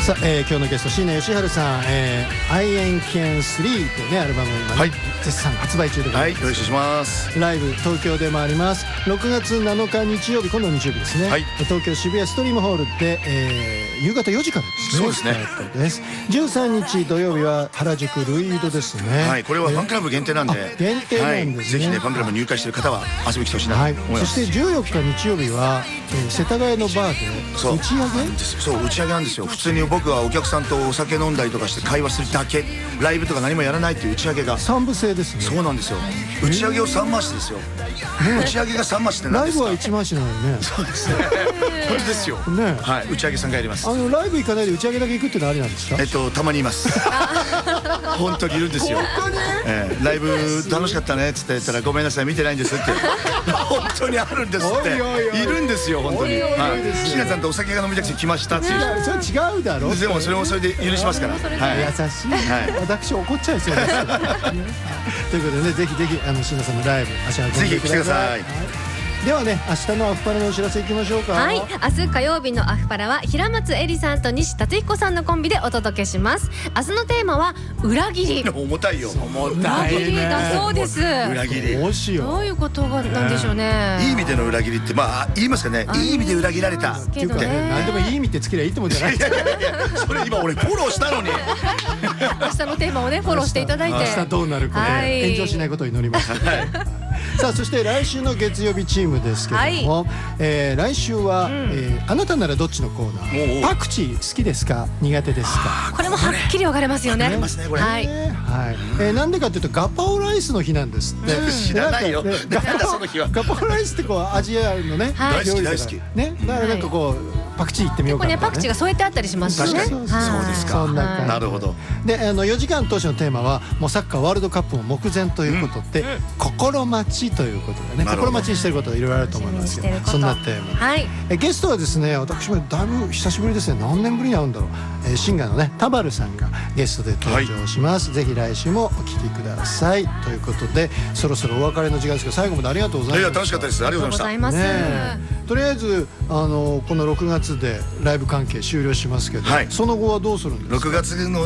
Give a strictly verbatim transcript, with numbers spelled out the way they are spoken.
さあ、えー、今日のゲスト椎名義治さん、えー、アイエンケンスリーというねアルバム今、ね、はい、絶賛発売中でございます。 はい、よろしくお願いします。 ライブ東京でもあります。ろくがつなのか日曜日、今度の日曜日ですね、はい、東京渋谷ストリームホールで、えー、夕方よじからですね。 そうですねです。じゅうさんにち土曜日は原宿ルイードですね。 はい、これはファンクラブ限定なんで、 限定なんですね、 はい、ぜひねファンクラブ入会している方は遊びに来てほしいなと思います、はい、 そしてじゅうよっか日曜日は、えー、世田谷のバーで打ち上げそう打ち上げなんですよ。普通に僕はお客さんとお酒飲んだりとかして会話するだけ、ライブとか何もやらないっていう打ち上げが三部制ですね。 そうなんですよ。打ち上げを三回しですよ、ね、打ち上げが三回しって何ですか。 ライブは一回しなのにね。 そうですね本当ですよ、ね、はい、打ち上げさんかいやります。 あのライブ行かないで打ち上げだけ行くってのはありなんですか。 えっとたまにいます本当にいるんですよ。 本当に、 えー、ライブ楽しかったねっつって言ったらごめんなさい見てないんですって本当にあるんですって。いるんですよ本当に。椎名さんとお酒が飲みたくて来ましたっていう。 それ違うだろ。 でもそれもそれで許しますから。 優しい、私怒っちゃいそうですということでね、ぜひぜひあの椎名さんのライブ足運んでください。 ぜひ来てください。 ではね、明日のアフパラのお知らせいきましょうか。 はい、明日火曜日のアフパラは平松絵里さんと西達彦さんのコンビでお届けします。明日のテーマは裏切り。 重たいよ。 重たいね。裏切りだそうです。 裏切り。 どうしよう。 どういうことがなんでしょうね。 いい意味での裏切りってまあ言いますかね。いい意味で裏切られたっていうか、 何でもいい意味ってつけりゃいいってもんじゃない。 いやいやいや、それ今俺フォローしたのに。 明日のテーマをねフォローしていただいて。 明日どうなるかね、炎上しないことを祈ります。さあ、そして来週の月曜日チームですけども、はい、えー、来週は、うん、えー、あなたならどっちのコーナー。パクチー好きですか苦手ですか。 これもはっきり分かれますよね。 分かれますねこれ。 はい、 はい、えー、なんでかというとガパオライスの日なんですって。 うん、知らないよ。なんだその日は。 ガパオライスってこうアジアのね、 大好き大好きね、だからなんかこうパクチーいってみようかな、ね。 結構ねパクチーが添えてあったりしますね。 確かに。そうですか。 そんな感じ。 なるほど。 で、あのよじかん通しのテーマはもうサッカーワールドカップも目前ということで、うん、心待ちということでね、心待ちにしてることがいろいろあると思いますけど、そんなテーマ。はい。えゲストはですね、私もだいぶ久しぶりですね。何年ぶりに会うんだろう。えー、シンガーのね田原さんがゲストで登場します。はい、ぜひ来週もお聞きくださいということで、そろそろお別れの時間ですけど、最後までありがとうございます。 いや楽しかったです。ありがとうございました。 ね、 とりあえずあのこのろくがつでライブ関係終了しますけど、はい、その後はどうするんですか。 ろくがつの